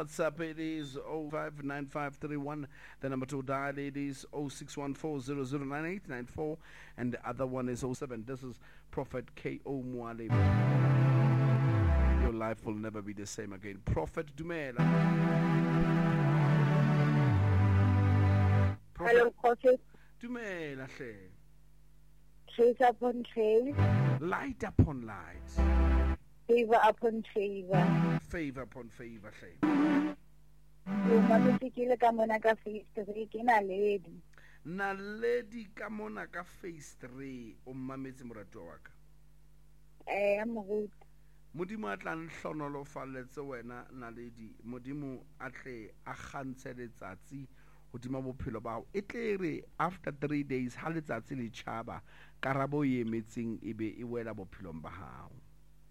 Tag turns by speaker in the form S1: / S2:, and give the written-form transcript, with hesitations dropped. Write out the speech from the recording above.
S1: WhatsApp, it is 059531. The number to dial, it is 0614009894. And the other one is 07. This is Prophet K.O. Mwale. Your life will never be the same again. Prophet Dumela.
S2: Hello, Prophet.
S1: Dumela, hle.
S2: Trace upon trace.
S1: Light upon light.
S2: Favor upon favor.
S1: Favor upon favor, hle.
S2: Umamusikile ka mona ka face 3 ke na lady.
S1: Naledi ka mona ka face 3 o mmametse morato wa ka.
S2: I'm good.
S1: Modimo a tla nhlonolofaletse wena Naledi. Modimo a tle a kgantshe letsatsi hodima bophelo ba hao. E tle re after 3 days ha letsatsi le tjhaba karabo e emetseng ebe e wela bophelong ba hao.